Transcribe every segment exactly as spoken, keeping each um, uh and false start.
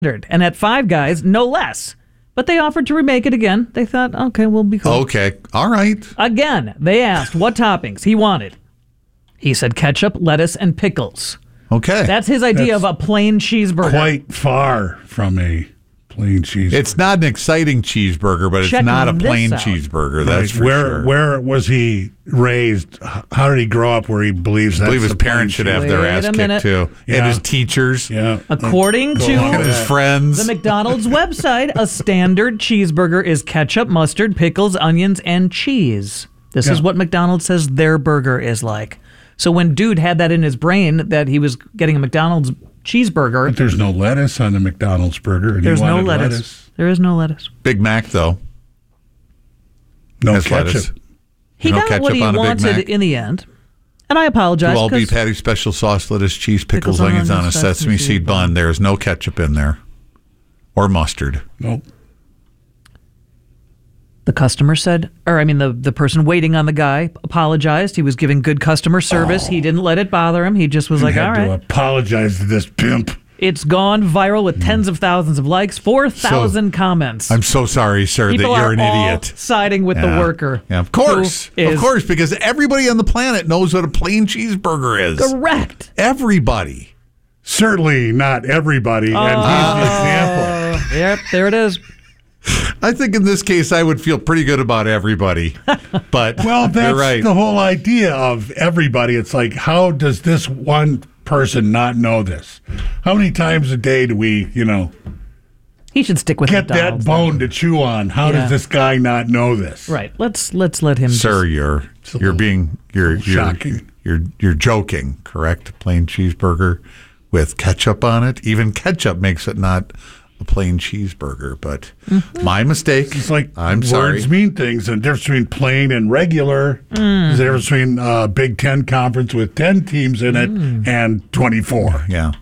And at Five Guys, no less. But they offered to remake it again. They thought, okay, we'll be cool. Okay, all right. Again, they asked what toppings he wanted. He said ketchup, lettuce, and pickles. Okay. That's his idea That's of a plain cheeseburger. Quite far from a plain cheeseburger. It's not an exciting cheeseburger, but it's Check not a this plain out. cheeseburger. Right. That's for where sure. where was he raised? How did he grow up where he believes I that's believe his the plain parents should have Wait their a ass kicked minute. too, Yeah. and his teachers, Yeah. According Go to on. and his friends. the McDonald's website, a standard cheeseburger is ketchup, mustard, pickles, onions, and cheese. This is Yeah. what McDonald's says their burger is like. So when dude had that in his brain that he was getting a McDonald's cheeseburger, But there's no lettuce on the McDonald's burger. And there's he no wanted lettuce. There is no lettuce. Big Mac though. No has ketchup. lettuce. He No got what ketchup he on a Big wanted Mac? in the end. And I apologize. Two all 'cause beef patty, special sauce, lettuce, cheese, pickles, Pickles, onions on a onions, sesame sesame seed seed bun. There is no ketchup in there, or mustard. Nope. The customer said, or I mean, the, the person waiting on the guy apologized. He was giving good customer service. He didn't let it bother him. He just was He like, had all to right. apologize to this pimp. It's gone viral with tens of thousands of likes, four thousand comments. I'm so sorry, sir, People that you're are an all idiot. siding with Yeah. the worker. Yeah, of course, who is of course, because everybody on the planet knows what a plain cheeseburger is. Correct. Everybody. Certainly not everybody, and he's the example. Yep, there it is. I think in this case, I would feel pretty good about everybody. But Well, that's you're right. the whole idea of everybody. It's like, how does this one person not know this? How many times a day do we, you know, He should stick with get that McDonald's, bone to chew on? How Yeah. does this guy not know this? Right. Let's let's let him. Sir, just- you're a you're little being you're you're, shocking. you're you're joking, correct? Plain cheeseburger with ketchup on it. Even ketchup makes it not a plain cheeseburger. But my mistake. It's like I'm words sorry. mean things. The difference between plain and regular is the difference between uh, Big Ten conference with ten teams in it and twenty-four. Yeah.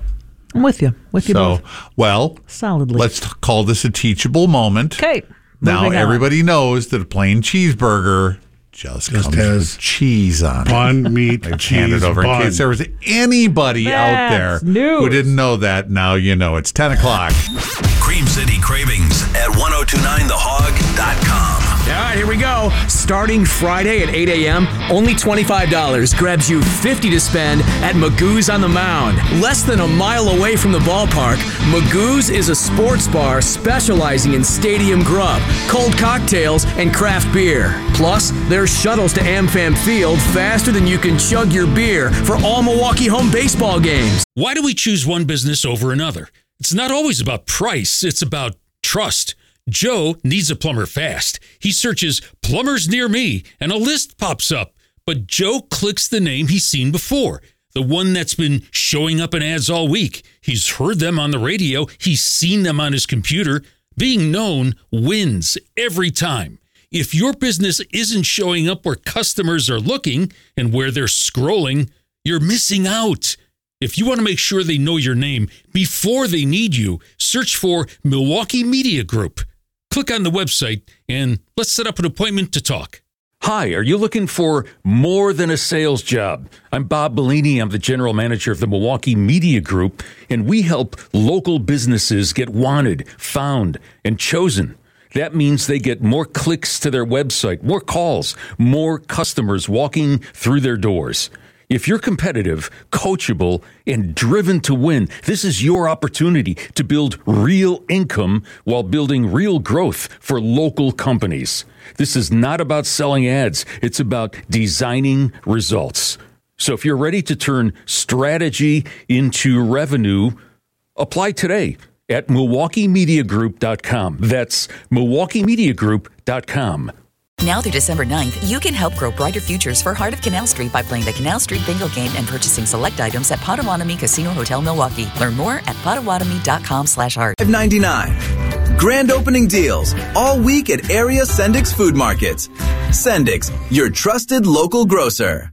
I'm with you. With you So both. well, Solidly. let's t- call this a teachable moment. Okay. Now moving on. everybody knows that a plain cheeseburger just, Just comes has with cheese on it. Bun, meat, Hand cheese, it over bun. in case there was anybody out there That's news. who didn't know that. Now you know. It's ten o'clock. Cream City Cravings at ten twenty-nine the hog dot com. All right, here we go. Starting Friday at eight a.m., only twenty-five dollars grabs you fifty dollars to spend at Magoo's on the Mound. Less than a mile away from the ballpark, Magoo's is a sports bar specializing in stadium grub, cold cocktails, and craft beer. Plus, there's shuttles to AmFam Field faster than you can chug your beer for all Milwaukee home baseball games. Why do we choose one business over another? It's not always about price, it's about trust. Joe needs a plumber fast. He searches plumbers near me and a list pops up. But Joe clicks the name he's seen before, the one that's been showing up in ads all week. He's heard them on the radio. He's seen them on his computer. Being known wins every time. If your business isn't showing up where customers are looking and where they're scrolling, you're missing out. If you want to make sure they know your name before they need you, search for Milwaukee Media Group. Click on the website and let's set up an appointment to talk. Hi, are you looking for more than a sales job? I'm Bob Bellini. I'm the general manager of the Milwaukee Media Group, and we help local businesses get wanted, found, and chosen. That means they get more clicks to their website, more calls, more customers walking through their doors. If you're competitive, coachable, and driven to win, this is your opportunity to build real income while building real growth for local companies. This is not about selling ads. It's about designing results. So if you're ready to turn strategy into revenue, apply today at Milwaukee Media Group dot com. That's Milwaukee Media Group dot com. Now through December ninth, you can help grow brighter futures for Heart of Canal Street by playing the Canal Street Bingo game and purchasing select items at Potawatomi Casino Hotel Milwaukee. Learn more at potawatomi dot com slash heart. five ninety-nine. Grand opening deals all week at area Sendix food markets. Sendix, your trusted local grocer.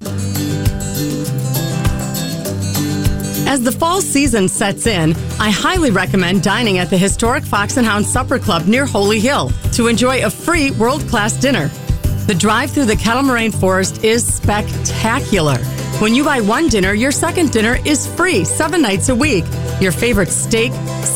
As the fall season sets in, I highly recommend dining at the historic Fox and Hound Supper Club near Holy Hill to enjoy a free world-class dinner. The drive through the Kettle Moraine Forest is spectacular. When you buy one dinner, your second dinner is free seven nights a week. Your favorite steak,